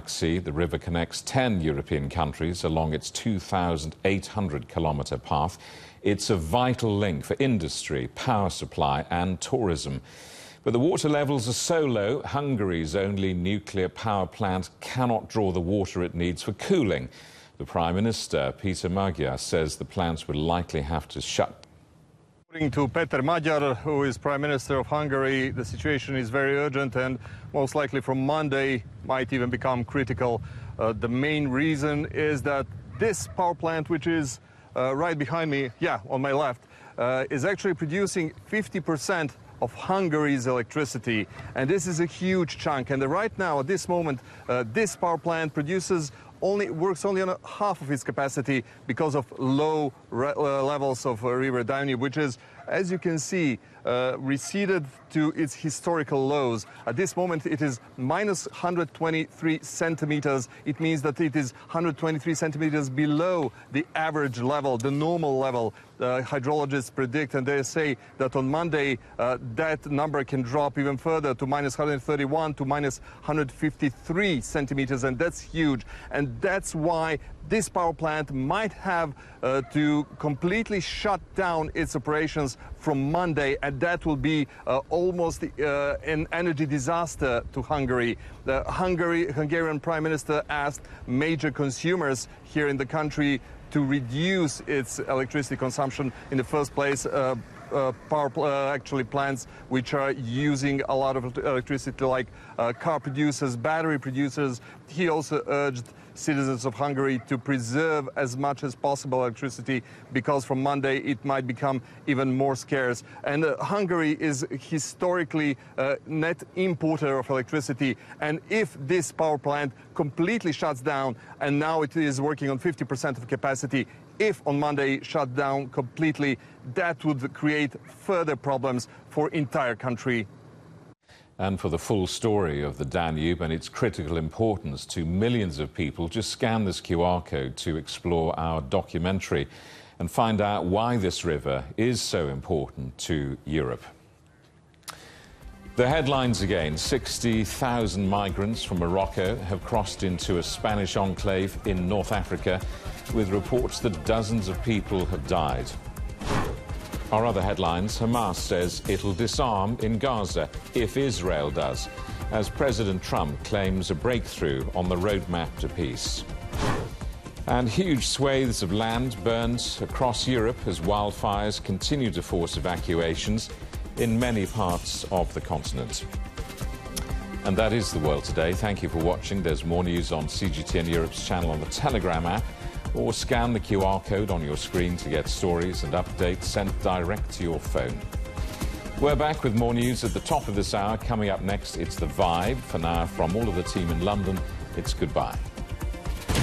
Black Sea. The river connects 10 European countries along its 2,800-kilometre path. It's a vital link for industry, power supply and tourism. But the water levels are so low, Hungary's only nuclear power plant cannot draw the water it needs for cooling. The Prime Minister, Peter Magyar, says the plants will likely have to shut. According to Péter Magyar, who is Prime Minister of Hungary, the situation is very urgent and most likely from Monday might even become critical. The main reason is that this power plant, which is right behind me, on my left, is actually producing 50% of Hungary's electricity, and this is a huge chunk. And right now, at this moment, this power plant works only on half of its capacity because of low levels of River Danube, which is, as you can see, receded to its historical lows. At this moment, it is minus 123 centimeters. It means that it is 123 centimeters below the average level, the normal level. Hydrologists predict, and they say that on Monday, that number can drop even further to minus 131 to minus 153 centimeters, and that's huge. And that's why this power plant might have to completely shut down its operations from Monday, and that will be almost an energy disaster to Hungary. The Hungarian Prime Minister asked major consumers here in the country to reduce its electricity consumption in the first place. Plants which are using a lot of electricity, like car producers, battery producers. He also urged citizens of Hungary to preserve as much as possible electricity, because from Monday it might become even more scarce. And Hungary is historically a net importer of electricity, and if this power plant completely shuts down, and now it is working on 50% of capacity, if on Monday shut down completely, that would create further problems for entire country. And for the full story of the Danube and its critical importance to millions of people, just scan this QR code to explore our documentary and find out why this river is so important to Europe. The headlines again. 60,000 migrants from Morocco have crossed into a Spanish enclave in North Africa, with reports that dozens of people have died. Our other headlines: Hamas says it'll disarm in Gaza if Israel does, as President Trump claims a breakthrough on the roadmap to peace. And huge swathes of land burned across Europe as wildfires continue to force evacuations in many parts of the continent. And that is the world today. Thank you for watching. There's more news on CGTN Europe's channel on the Telegram app, or scan the QR code on your screen to get stories and updates sent direct to your phone. We're back with more news at the top of this hour. Coming up next, it's The Vibe. For now, from all of the team in London, it's goodbye.